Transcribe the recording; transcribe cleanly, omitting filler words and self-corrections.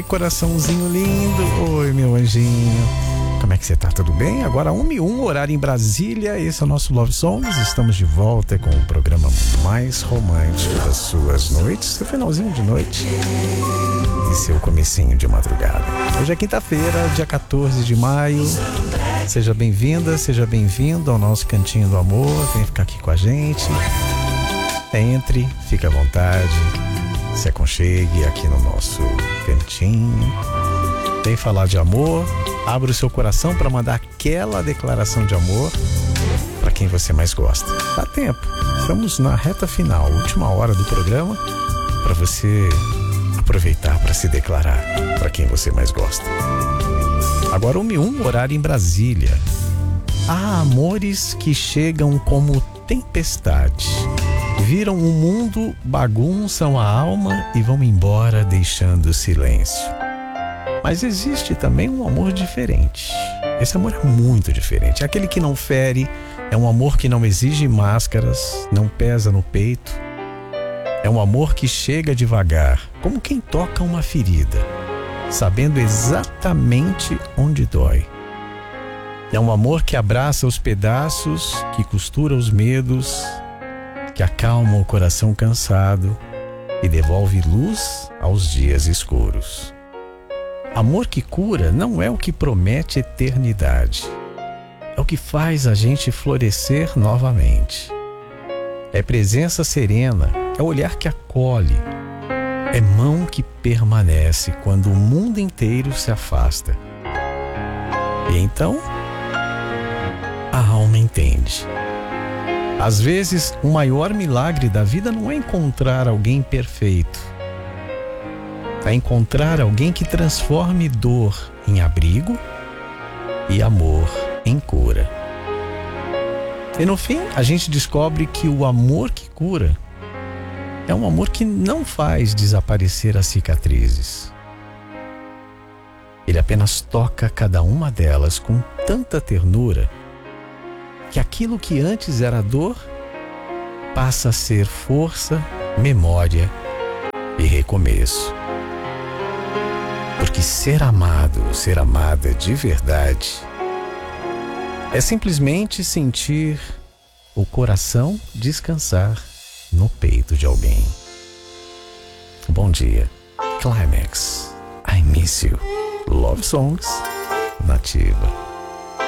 coraçãozinho lindo. Oi, meu anjinho. Como é que você tá? Tudo bem? Agora 1h01, horário em Brasília. Esse é o nosso Love Songs. Estamos de volta com o programa mais romântico das suas noites, seu finalzinho de noite e seu comecinho de madrugada. Hoje é quinta-feira, dia 14 de maio. Seja bem-vinda, seja bem-vindo ao nosso Cantinho do Amor. Vem ficar aqui com a gente. Entre, fique à vontade, se aconchegue aqui no nosso cantinho. Vem falar de amor. Abra o seu coração para mandar aquela declaração de amor para quem você mais gosta. Dá tempo. Estamos na reta final, última hora do programa, para você aproveitar para se declarar para quem você mais gosta. Agora 1h01, horário em Brasília. Há amores que chegam como tempestade. Viram o mundo, bagunçam a alma e vão embora deixando silêncio. Mas existe também um amor diferente. Esse amor é muito diferente. É aquele que não fere, é um amor que não exige máscaras, não pesa no peito. É um amor que chega devagar, como quem toca uma ferida, sabendo exatamente onde dói. É um amor que abraça os pedaços, que costura os medos, que acalma o coração cansado e devolve luz aos dias escuros. Amor que cura não é o que promete eternidade. É o que faz a gente florescer novamente. É presença serena, é olhar que acolhe. É mão que permanece quando o mundo inteiro se afasta. E então, a alma entende. Às vezes, o maior milagre da vida não é encontrar alguém perfeito. É encontrar alguém que transforme dor em abrigo e amor em cura. E no fim, a gente descobre que o amor que cura é um amor que não faz desaparecer as cicatrizes. Ele apenas toca cada uma delas com tanta ternura que aquilo que antes era dor passa a ser força, memória e recomeço. Porque ser amado, ser amada de verdade, é simplesmente sentir o coração descansar no peito de alguém. Bom dia. Climax. I Miss You. Love Songs. Nativa.